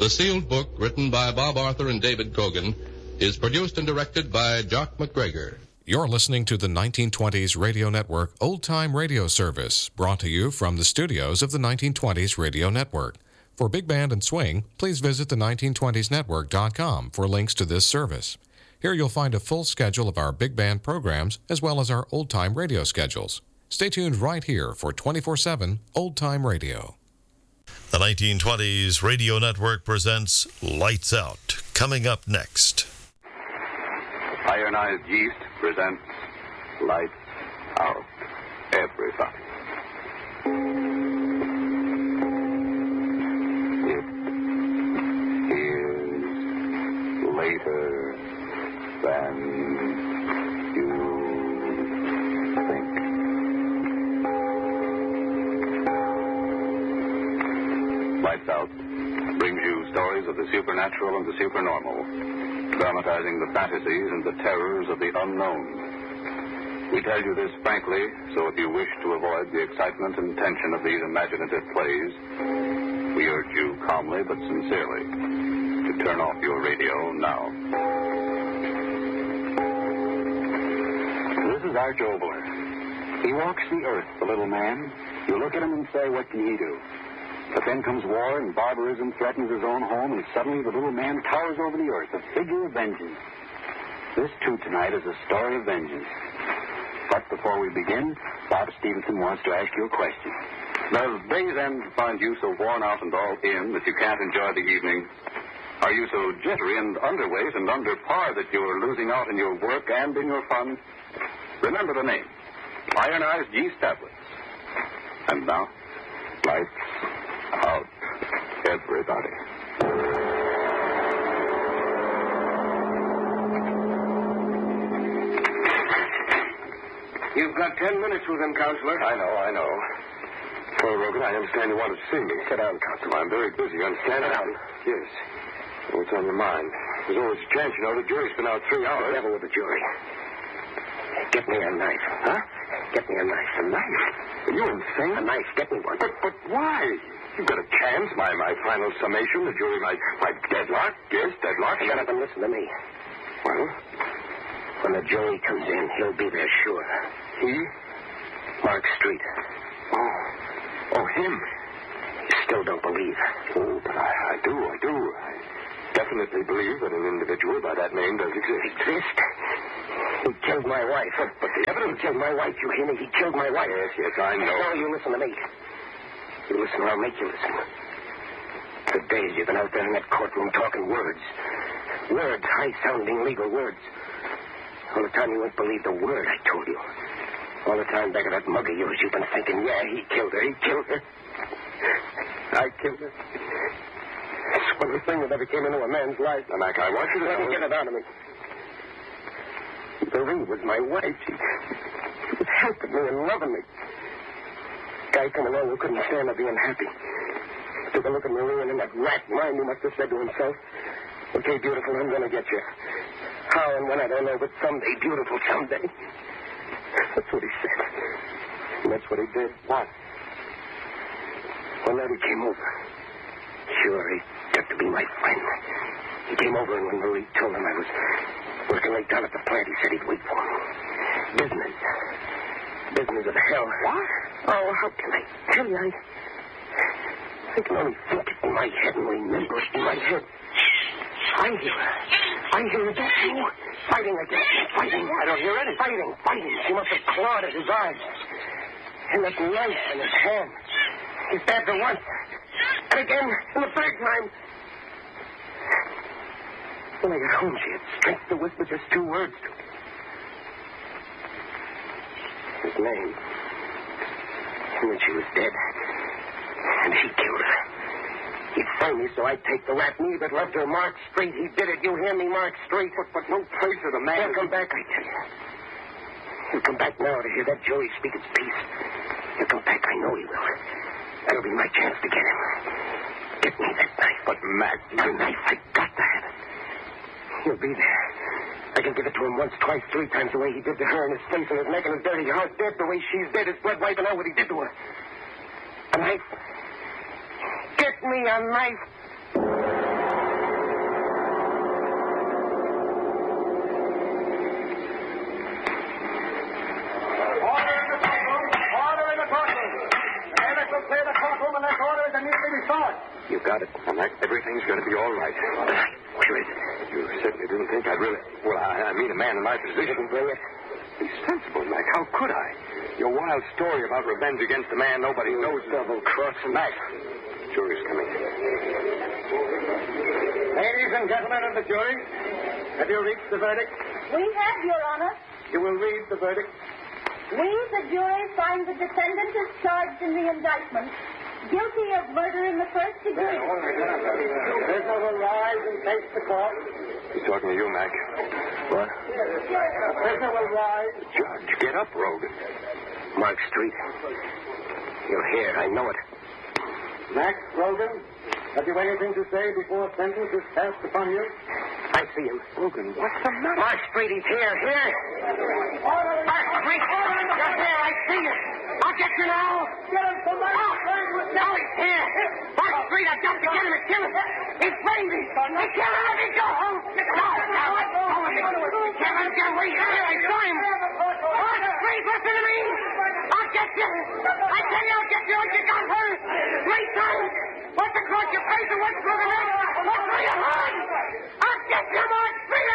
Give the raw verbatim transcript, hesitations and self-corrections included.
The sealed book, written by Bob Arthur and David Cogan, is produced and directed by Jock McGregor. You're listening to the nineteen twenties Radio Network Old Time Radio Service, brought to you from the studios of the nineteen twenties Radio Network. For Big Band and Swing, please visit the nineteen twenties network dot com for links to this service. Here you'll find a full schedule of our big band programs as well as our old-time radio schedules. Stay tuned right here for twenty-four seven Old Time Radio. The nineteen twenties Radio Network presents Lights Out. Coming up next. Ironized Yeast presents Lights Out. Everybody. It is later than you think. Lights Out brings you stories of the supernatural and the supernormal, dramatizing the fantasies and the terrors of the unknown. We tell you this frankly, so if you wish to avoid the excitement and tension of these imaginative plays, we urge you calmly but sincerely to turn off your radio now. This is Arch Oboler. He walks the earth, the little man. You look at him and say, what can he do? But then comes war and barbarism threatens his own home, and suddenly the little man towers over the earth, a figure of vengeance. This, too, tonight is a story of vengeance. But before we begin, Bob Stevenson wants to ask you a question. Does day's end find you so worn out and all in that you can't enjoy the evening? Are you so jittery and underweight and under par that you're losing out in your work and in your fun? Remember the name, Ironized Yeast Tablets. And now, lights out, everybody. You've got ten minutes with him, Counselor. I know, I know. Well, Rogan, I understand you wanted to see me. Sit down, Counselor. I'm very busy, you understand? Sit down. Yes. What's on your mind? There's always a chance, you know. The jury's been out three hours. The devil with the jury. Get me a knife. Huh? Get me a knife. A knife? Are you insane? A knife. Get me one. But, but why? You've got a chance. My, my final summation. The jury might, might deadlock. Yes, deadlock. Shut up and listen to me. Well? When the jury comes in, he'll be there sure. He? Mark Street. Oh. Oh, him. You still don't believe? Oh, but I, I do, I do. I definitely believe that an individual by that name does exist. Exist? He killed my wife. But, but the evidence... He killed my wife, you hear me? He killed my wife. Yes, yes, I know. Now you listen to me. You listen or I'll make you listen. For days you've been out there in that courtroom talking words. Words, high-sounding legal words. All the time you won't believe the word I told you. All the time back of that mug of yours, you've been thinking, yeah, he killed her, he killed her. I killed her. It's one of the things that ever came into a man's life. Now, Mac, I want you to Let know... me get it out of me. Marie was my wife. She, she was helping me and loving me. Guy come along who couldn't stand her being happy. Took a look at Marie, and in that rat mind, he must have said to himself, okay, beautiful, I'm going to get you. How and when, I don't know, but someday, beautiful, someday. That's what he said. And that's what he did. What? One night he came over. Sure, he got to be my friend. He came over, and when Marie told him I was working late down at the plant, he said he'd wait for me. Business. Business of hell. What? Oh, how can I tell you? I, I can only think it in my head and remember it in my head. I hear her. I hear her. Don't you? Fighting against him. Fighting. I don't hear anything. Fighting. Fighting. She must have clawed at his eyes. And that knife in his hand. He stabbed her once. And again. And the third time. When I got home, she had strength to whisper just two words to me. His name. And then she was dead. And he killed her. He'd find me so I'd take the rat me that loved her, Mark Street. He did it. You hear me, Mark Street? But, but no trace of the man... He'll come back, I tell you. He'll come back now to hear that jury speak its piece. He'll come back. I know he will. That'll be my chance to get him. Get me that knife. But, Mac... The knife. I got to have it. He'll be there. I can give it to him once, twice, three times the way he did to her, and his face and his neck and his dirty heart dead the way she's dead, his blood wiping out what he did to her. A knife. Get me a knife. clear the courtroom unless order is immediately restored. You got it. And that, everything's going to be all right. Where is it? You certainly didn't think I'd really... Well, I, I mean a man in my position. Bring it. Be sensible, Mac. How could I? Your wild story about revenge against a man nobody knows. Double-crossing. Mac, jury's coming. Ladies and gentlemen of the jury, have you reached the verdict? We have, Your Honor. You will read the verdict. We, the jury, find the defendant is charged in the indictment guilty of murder in the first degree. Prisoner will rise and face the court. He's talking to you, Mac. What? Prisoner will rise. Judge, get up, Rogue. Mark Street. You're here. I know it. Mac, Rogan, have you anything to say before sentence is passed upon you? I see him. Rogan, what's the matter? Mark Street, he's here. Here. Mark Street, you're here. I see you. I'll get you now. Get him, somebody. Oh, now he's here. Mark Street, I've got to get him and kill him. He's framed me. He can't let me go. No, no, let go of me. He can't let him get away. Here, I saw him. Mark Street, listen to me. I'll get you. I tell you, I'll get you like you got her. Three times. Once across your face and once through the neck. Once through your heart. I'll get you, Mark Street.